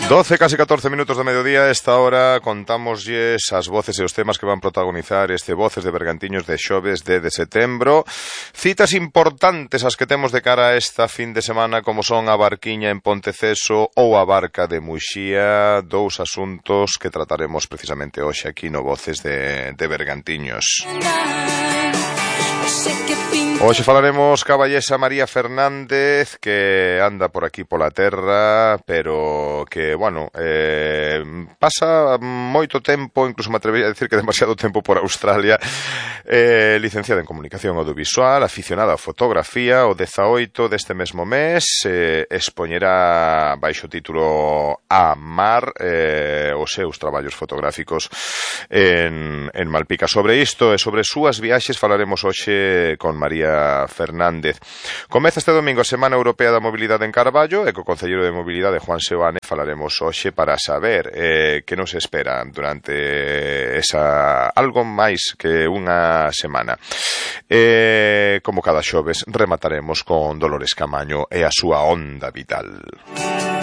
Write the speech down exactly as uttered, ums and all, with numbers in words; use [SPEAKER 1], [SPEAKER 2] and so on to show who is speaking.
[SPEAKER 1] doce, casi catorce minutos de mediodía. A esta hora contámoslles as voces e os temas que van protagonizar este Voces de Bergantiños de xoves de, de setembro. Citas importantes as que temos de cara a esta fin de semana, como son a Barquiña en Ponteceso ou a Barca de Muxía, dous asuntos que trataremos precisamente hoxe aquí no Voces de, de Bergantiños. Hoxe falaremos ca vallesa María Fernández, que anda por aquí pola terra, pero que, bueno, eh, pasa moito tempo, incluso me atrevería a decir que demasiado tempo por Australia, eh, licenciada en Comunicación Audiovisual, aficionada á fotografía. O dezaoito deste mesmo mes eh, expoñerá baixo título A Mar eh, os seus traballos fotográficos en, en Malpica. Sobre isto e sobre as súas viaxes falaremos hoxe con María Fernández. Comeza este domingo a Semana Europea da Mobilidade en Carballo e co concelleiro de Mobilidade, Juan Seoane, falaremos hoxe para saber eh, que nos espera durante esa algo máis que unha semana. Eh, como cada xoves, remataremos con Dolores Camaño e a súa onda vital.